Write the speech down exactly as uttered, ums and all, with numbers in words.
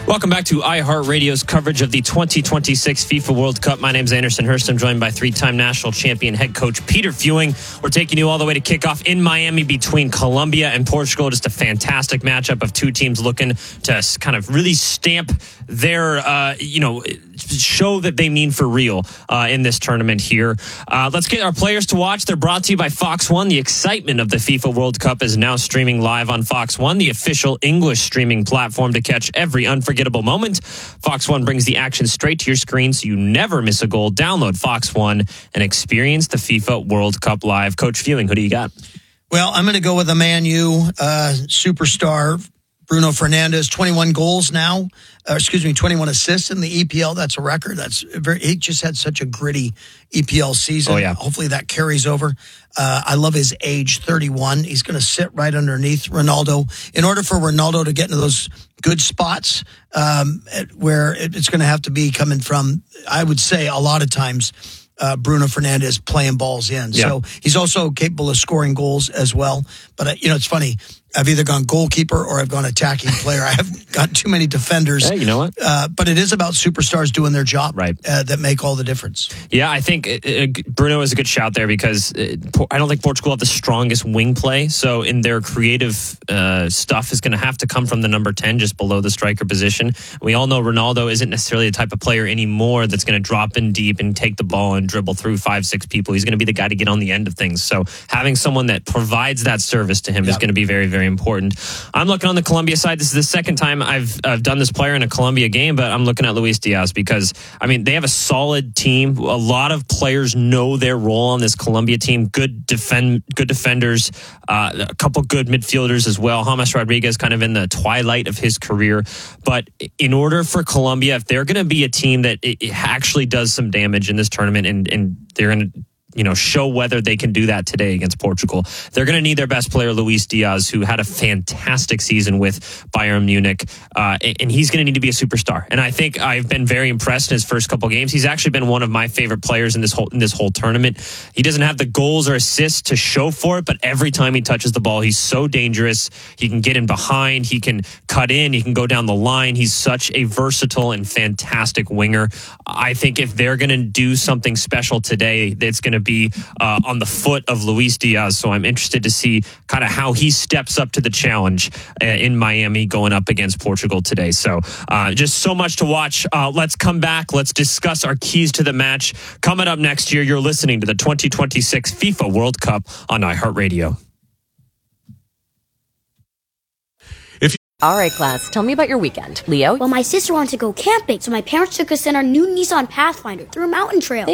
Welcome back to iHeartRadio's coverage of the twenty twenty-six FIFA World Cup. My name is Anderson Hurst. I'm joined by three-time national champion head coach Peter Fewing. We're taking you all the way to kickoff in Miami between Colombia and Portugal. Just a fantastic matchup of two teams looking to kind of really stamp their, uh, you know, show that they mean for real uh, in this tournament here. Uh, let's get our players to watch. They're brought to you by Fox One. The excitement of the FIFA World Cup is now streaming live on Fox One, the official English streaming platform to catch every unforgettable moment. Fox One brings the action straight to your screen so you never miss a goal. Download Fox One and experience the FIFA World Cup live. Coach Fewing, who do you got? Well, I'm going to go with a Man U uh, superstar, Bruno Fernandes, twenty-one goals now. Uh, excuse me, twenty-one assists in the E P L. That's a record. That's very. He just had such a gritty E P L season. Oh, yeah. Hopefully that carries over. Uh, I love his age, thirty-one. He's going to sit right underneath Ronaldo. In order for Ronaldo to get into those good spots, um, where it's going to have to be coming from, I would say a lot of times, Uh, Bruno Fernandes playing balls in. Yeah. So he's also capable of scoring goals as well. But, uh, you know, it's funny. I've either gone goalkeeper or I've gone attacking player. I haven't got too many defenders. Hey, you know what? Uh, but it is about superstars doing their job, right? Uh, that make all the difference. Yeah, I think uh, uh, Bruno is a good shout there because uh, I don't think Portugal have the strongest wing play. So in their creative uh, stuff is going to have to come from the number ten, just below the striker position. We all know Ronaldo isn't necessarily the type of player anymore that's going to drop in deep and take the ball and dribble through five, six people. He's going to be the guy to get on the end of things. So having someone that provides that service to him yep. is going to be very, very important. I'm looking on the Colombia side. This is the second time I've I've done this player in a Colombia game, but I'm looking at Luis Diaz because, I mean, they have a solid team. A lot of players know their role on this Colombia team. Good defend, good defenders, uh, a couple good midfielders as well. James Rodriguez kind of in the twilight of his career. But in order for Colombia, if they're going to be a team that it, it actually does some damage in this tournament and, and they're going to, you know, show whether they can do that today against Portugal, they're going to need their best player, Luis Diaz, who had a fantastic season with Bayern Munich, uh, and he's going to need to be a superstar. And I think I've been very impressed in his first couple games. He's actually been one of my favorite players in this whole in this whole tournament. He doesn't have the goals or assists to show for it, but every time he touches the ball, he's so dangerous. He can get in behind, he can cut in, he can go down the line. He's such a versatile and fantastic winger. I think if they're going to do something special today, it's going to be uh, on the foot of Luis Diaz. So I'm interested to see kind of how he steps up to the challenge uh, in Miami going up against Portugal today. So uh, just so much to watch. Uh, let's come back. Let's discuss our keys to the match. Coming up next year, you're listening to the twenty twenty-six FIFA World Cup on iHeartRadio. All right, class, tell me about your weekend. Leo? Well, my sister wanted to go camping, so my parents took us in our new Nissan Pathfinder through a mountain trail.